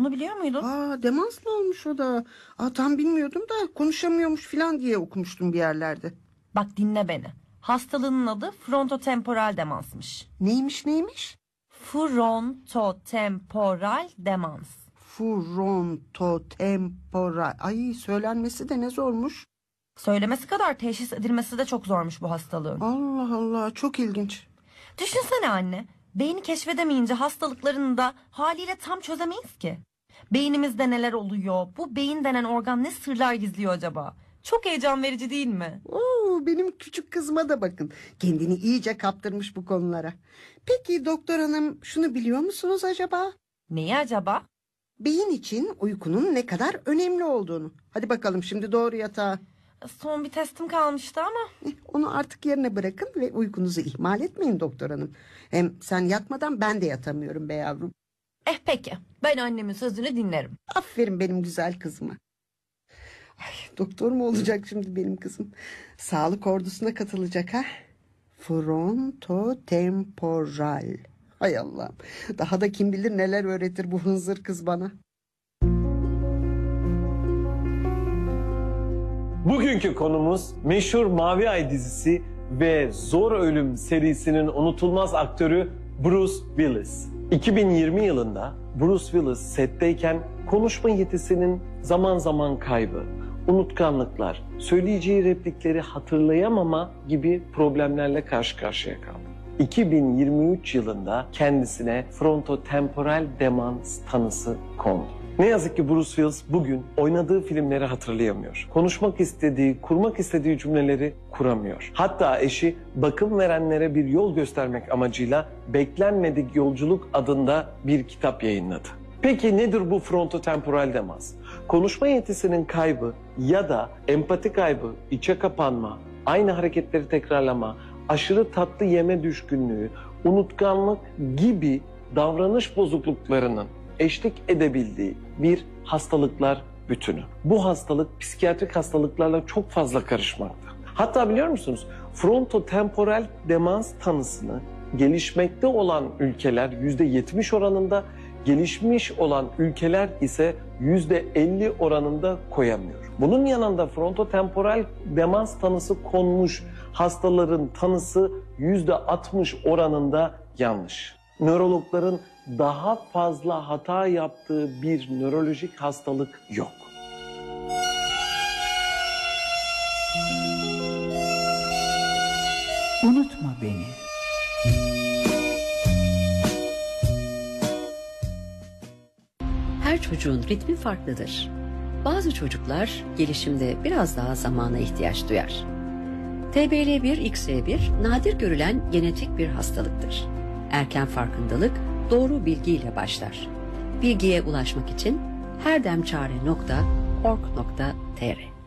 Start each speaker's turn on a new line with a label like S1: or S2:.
S1: Bunu biliyor muydun?
S2: Demanslı olmuş o da. Tam bilmiyordum da konuşamıyormuş falan diye okumuştum bir yerlerde.
S1: Bak dinle beni. Hastalığının adı frontotemporal demansmış.
S2: Neymiş?
S1: Frontotemporal demans.
S2: Frontotemporal. Ay, söylenmesi de ne zormuş.
S1: Söylemesi kadar teşhis edilmesi de çok zormuş bu hastalığın.
S2: Allah Allah, çok ilginç.
S1: Düşünsene anne. Beyni keşfedemeyince hastalıklarını da haliyle tam çözemeyiz ki. Beynimizde neler oluyor? Bu beyin denen organ ne sırlar gizliyor acaba? Çok heyecan verici değil mi?
S2: Benim küçük kızıma da bakın. Kendini iyice kaptırmış bu konulara. Peki doktor hanım, şunu biliyor musunuz acaba?
S1: Neyi acaba?
S2: Beyin için uykunun ne kadar önemli olduğunu. Hadi bakalım şimdi doğru yatağa.
S1: Son bir testim kalmıştı ama.
S2: Onu artık yerine bırakın ve uykunuzu ihmal etmeyin doktor hanım. Hem sen yatmadan ben de yatamıyorum be yavrum.
S1: Peki. Ben annemin sözünü dinlerim.
S2: Aferin benim güzel kızıma. Ay, doktor mu olacak şimdi benim kızım? Sağlık ordusuna katılacak ha? Frontotemporal. Hay Allah'ım. Daha da kim bilir neler öğretir bu hınzır kız bana.
S3: Bugünkü konumuz meşhur Mavi Ay dizisi ve Zor Ölüm serisinin unutulmaz aktörü Bruce Willis. 2020 yılında Bruce Willis setteyken konuşma yetisinin zaman zaman kaybı, unutkanlıklar, söyleyeceği replikleri hatırlayamama gibi problemlerle karşı karşıya kaldı. 2023 yılında kendisine frontotemporal demans tanısı kondu. Ne yazık ki Bruce Willis bugün oynadığı filmleri hatırlayamıyor. Konuşmak istediği, kurmak istediği cümleleri kuramıyor. Hatta eşi bakım verenlere bir yol göstermek amacıyla Beklenmedik Yolculuk adında bir kitap yayınladı. Peki nedir bu frontotemporal demans? Konuşma yetisinin kaybı ya da empati kaybı, içe kapanma, aynı hareketleri tekrarlama, aşırı tatlı yeme düşkünlüğü, unutkanlık gibi davranış bozukluklarının eşlik edebildiği bir hastalıklar bütünü. Bu hastalık psikiyatrik hastalıklarla çok fazla karışmakta. Hatta biliyor musunuz, frontotemporal demans tanısını gelişmekte olan ülkeler %70 oranında, gelişmiş olan ülkeler ise %50 oranında koyamıyor. Bunun yanında frontotemporal demans tanısı konmuş hastaların tanısı %60 oranında yanlış. Nörologların daha fazla hata yaptığı bir nörolojik hastalık yok.
S4: Unutma beni.
S5: Her çocuğun ritmi farklıdır. Bazı çocuklar gelişimde biraz daha zamana ihtiyaç duyar. TBL1-XY1 nadir görülen genetik bir hastalıktır. Erken farkındalık doğru bilgiyle başlar. Bilgiye ulaşmak için herdemçare.org.tr